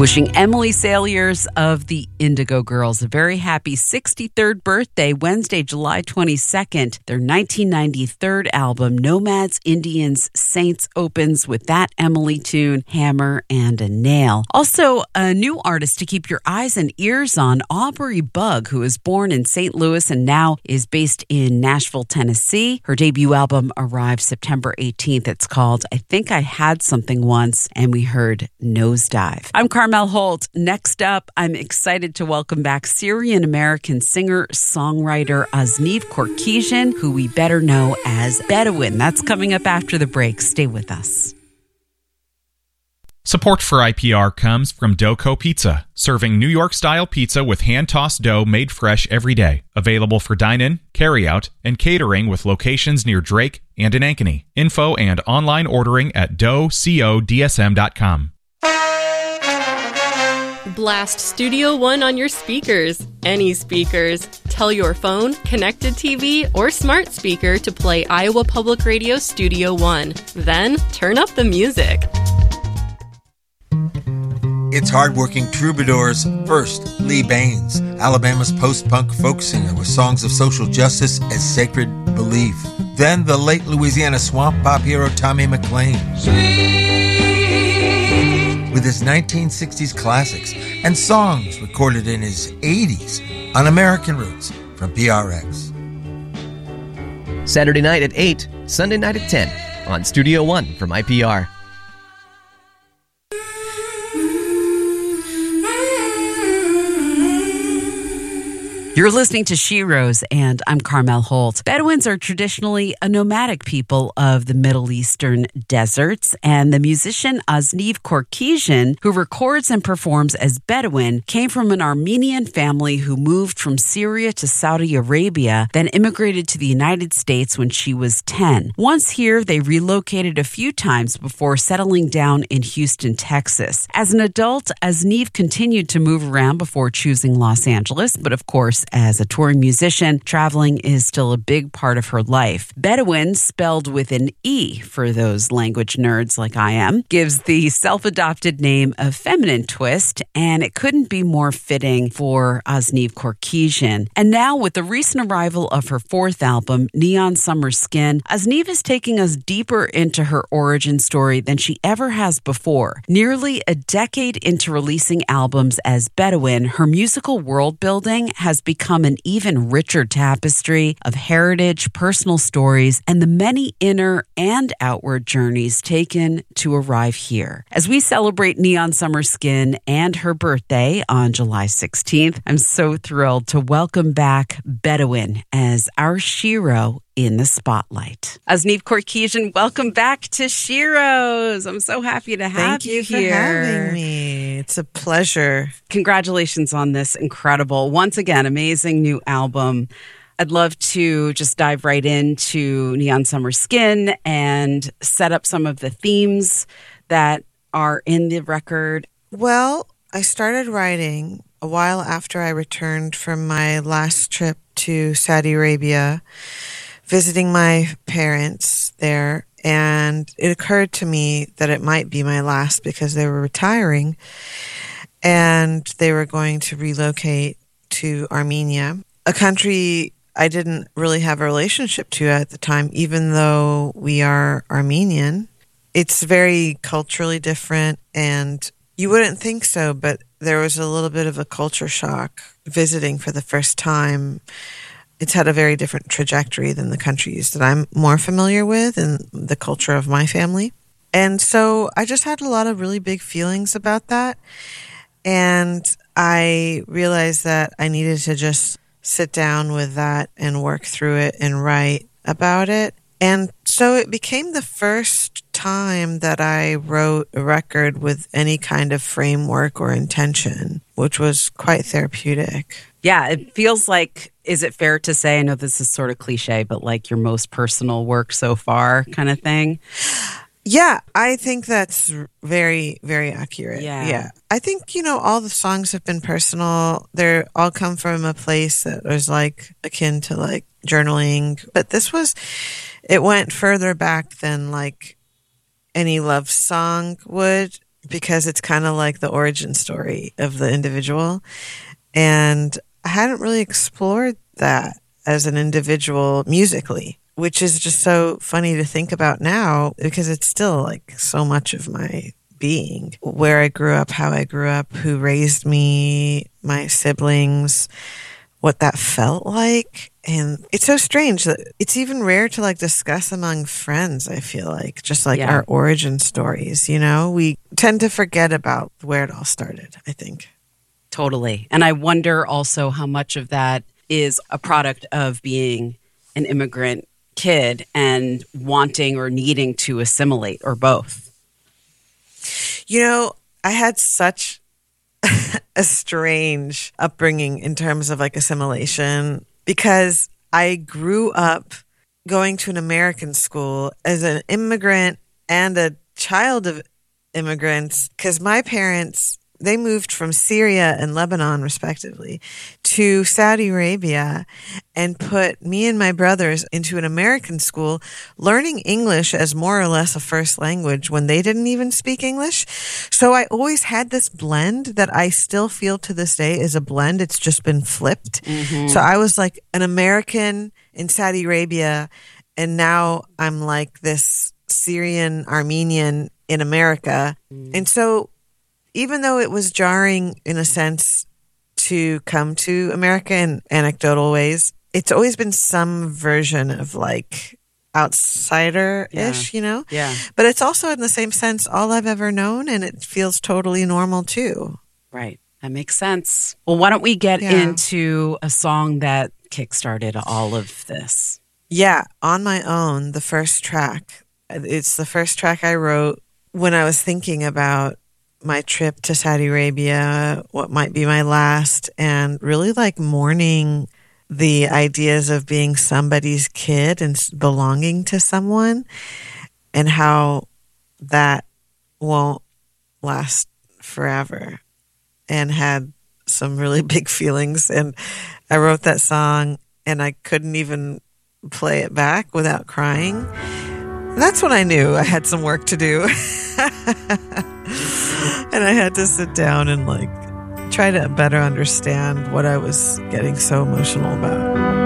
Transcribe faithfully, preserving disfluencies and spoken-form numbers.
Wishing Emily Saliers of the Indigo Girls a very happy sixty-third birthday, Wednesday, July twenty-second. Their nineteen ninety-three album, Nomads, Indians, Saints, opens with that Emily tune, Hammer and a Nail. Also, a new artist to keep your eyes and ears on, Aubrey Bug, who was born in Saint Louis and now is based in Nashville, Tennessee. Her debut album arrived September eighteenth. It's called I Think I Had Something Once, and we heard Nosedive. I'm Carmel Holt. Next up, I'm excited to welcome back Syrian-American singer-songwriter Azniv Korkisian, who we better know as Bedouin. That's coming up after the break. Stay with us. Support for I P R comes from Doco Pizza, serving New York-style pizza with hand-tossed dough made fresh every day. Available for dine-in, carry-out, and catering with locations near Drake and in Ankeny. Info and online ordering at dough co d s m dot com. Blast Studio One on your speakers. Any speakers. Tell your phone, connected T V, or smart speaker to play Iowa Public Radio Studio One. Then turn up the music. It's hardworking troubadours. First, Lee Baines, Alabama's post-punk folk singer with songs of social justice as sacred belief. Then the late Louisiana swamp pop hero Tommy McLean. With his nineteen sixties classics and songs recorded in his eighties on American Roots from P R X. Saturday night at eight, Sunday night at ten on Studio One from I P R. You're listening to Sheroes, and I'm Carmel Holt. Bedouins are traditionally a nomadic people of the Middle Eastern deserts, and the musician Azniv Korkisian, who records and performs as Bedouin, came from an Armenian family who moved from Syria to Saudi Arabia, then immigrated to the United States when she was ten. Once here, they relocated a few times before settling down in Houston, Texas. As an adult, Azniv continued to move around before choosing Los Angeles, but of course, as a touring musician, traveling is still a big part of her life. Bedouin, spelled with an E for those language nerds like I am, gives the self-adopted name a feminine twist, and it couldn't be more fitting for Azniv Korkisian. And now, with the recent arrival of her fourth album, Neon Summer Skin, Azniv is taking us deeper into her origin story than she ever has before. Nearly a decade into releasing albums as Bedouin, her musical world building has become become an even richer tapestry of heritage, personal stories, and the many inner and outward journeys taken to arrive here. As we celebrate Neon Summer Skin and her birthday on July sixteenth, I'm so thrilled to welcome back Bedouin as our Shero in the spotlight. Azniv Korkisian, welcome back to Sheroes. I'm so happy to have Thank you, you for here. having me. It's a pleasure. Congratulations on this incredible, once again, amazing new album. I'd love to just dive right into Neon Summer Skin and set up some of the themes that are in the record. Well, I started writing a while after I returned from my last trip to Saudi Arabia, visiting my parents there, and it occurred to me that it might be my last because they were retiring and they were going to relocate to Armenia, a country I didn't really have a relationship to at the time, even though we are Armenian. It's very culturally different, and you wouldn't think so, but there was a little bit of a culture shock visiting for the first time. It's had a very different trajectory than the countries that I'm more familiar with and the culture of my family. And so I just had a lot of really big feelings about that. And I realized that I needed to just sit down with that and work through it and write about it. And so it became the first time that I wrote a record with any kind of framework or intention, which was quite therapeutic. Yeah, it feels like, is it fair to say, I know this is sort of cliche, but like your most personal work so far kind of thing? Yeah, I think that's very, very accurate. Yeah. Yeah. I think, you know, all the songs have been personal. They're all come from a place that was like akin to like journaling. But this was, it went further back than like any love song would. because it's kind of like the origin story of the individual. And I hadn't really explored that as an individual musically, which is just so funny to think about now because it's still like so much of my being. Where I grew up, how I grew up, who raised me, my siblings, what that felt like. And it's so strange that it's even rare to like discuss among friends, I feel like, just like Yeah. our origin stories, you know? We tend to forget about where it all started, I think. Totally. And I wonder also how much of that is a product of being an immigrant kid and wanting or needing to assimilate, or both. You know, I had such a strange upbringing in terms of like assimilation because I grew up going to an American school as an immigrant and a child of immigrants because my parents, they moved from Syria and Lebanon, respectively, to Saudi Arabia and put me and my brothers into an American school, learning English as more or less a first language when they didn't even speak English. So I always had this blend that I still feel to this day is a blend. It's just been flipped. Mm-hmm. So I was like an American in Saudi Arabia, and now I'm like this Syrian Armenian in America. Mm. And so even though it was jarring in a sense to come to America in anecdotal ways, it's always been some version of like outsider-ish, Yeah. you know? Yeah. But it's also in the same sense all I've ever known, and it feels totally normal too. Right. That makes sense. Well, why don't we get Yeah. into a song that kickstarted all of this? Yeah, On My Own, the first track. It's the first track I wrote when I was thinking about my trip to Saudi Arabia, what might be my last, and really like mourning the ideas of being somebody's kid and belonging to someone, and how that won't last forever, and had some really big feelings. And I wrote that song and I couldn't even play it back without crying. And that's when I knew I had some work to do. And I had to sit down and like try to better understand what I was getting so emotional about.